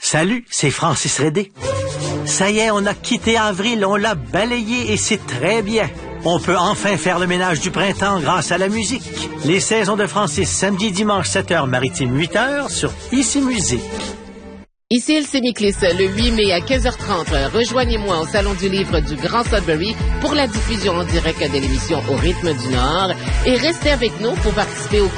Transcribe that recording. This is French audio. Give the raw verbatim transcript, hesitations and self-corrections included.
Salut, c'est Francis Redé. Ça y est, on a quitté avril, on l'a balayé et c'est très bien. On peut enfin faire le ménage du printemps grâce à la musique. Les saisons de Francis, samedi, dimanche, sept heures, maritime, huit heures, sur Ici Musique. Ici Elsie Nicklis, le huit mai à quinze heures trente. Rejoignez-moi au Salon du Livre du Grand Sudbury pour la diffusion en direct de l'émission Au rythme du Nord. Et restez avec nous pour participer au